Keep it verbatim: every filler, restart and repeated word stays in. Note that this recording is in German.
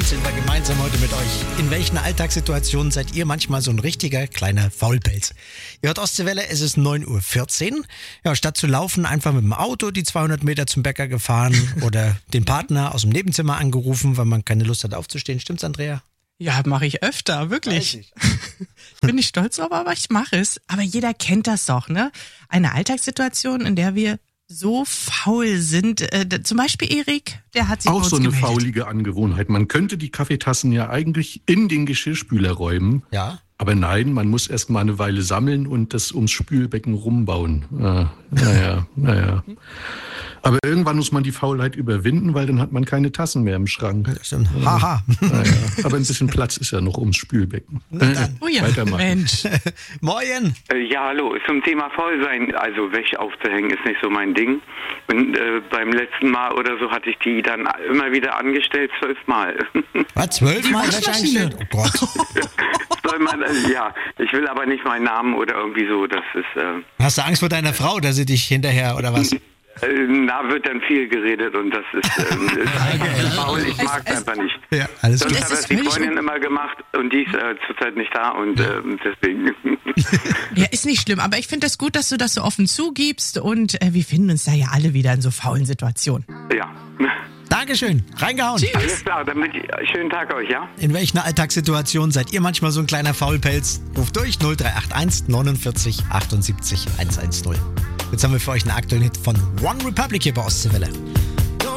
sind wir gemeinsam heute mit euch. In welchen Alltagssituationen seid ihr manchmal so ein richtiger kleiner Faulpelz? Ihr hört Ostseewelle, es ist neun Uhr vierzehn. Ja, statt zu laufen, einfach mit dem Auto die zweihundert Meter zum Bäcker gefahren oder den Partner aus dem Nebenzimmer angerufen, weil man keine Lust hat aufzustehen. Stimmt's, Andrea? Ja, mache ich öfter, wirklich. Ich. ich bin nicht stolz drauf, aber ich mache es. Aber jeder kennt das doch, ne? Eine Alltagssituation, in der wir so faul sind. Äh, zum Beispiel Erik, der hat sich auch bei uns so eine gemeldet. faulige Angewohnheit. Man könnte die Kaffeetassen ja eigentlich in den Geschirrspüler räumen. Ja. Aber nein, man muss erst mal eine Weile sammeln und das ums Spülbecken rumbauen. Ah, naja, naja. Aber irgendwann muss man die Faulheit überwinden, weil dann hat man keine Tassen mehr im Schrank. Das stimmt. Haha. Naja, aber ein bisschen Platz ist ja noch ums Spülbecken. Oh ja, Weitermachen. Mensch. Moin. Äh, Ja, hallo. Zum Thema Faulsein. Also Wäsche aufzuhängen ist nicht so mein Ding. Und äh, beim letzten Mal oder so hatte ich die dann immer wieder angestellt, zwölfmal. Was, zwölfmal Wäsche Waschmaschine. eingestellt? Oh Gott. Soll man, äh, ja, ich will aber nicht meinen Namen oder irgendwie so. Das ist, äh, Hast du Angst vor deiner Frau, dass sie dich hinterher oder was? äh, da wird dann viel geredet und das ist, ähm, ist einfach faul. Ich mag es einfach nicht. Ja, alles Sonst gut. es hat das ist die völlig Freundin immer gemacht und die ist äh, zurzeit nicht da und ähm, deswegen. Ja, ist nicht schlimm, aber ich finde das gut, dass du das so offen zugibst und äh, wir finden uns da ja alle wieder in so faulen Situationen. Ja. Dankeschön. Reingehauen. Alles klar, damit schönen Tag euch, ja? In welchen Alltagssituationen seid ihr manchmal so ein kleiner Faulpelz? Ruft durch null drei acht eins neunundvierzig achtundsiebzig hundertzehn. Jetzt haben wir für euch einen aktuellen Hit von One Republic hier bei Ostseewelle.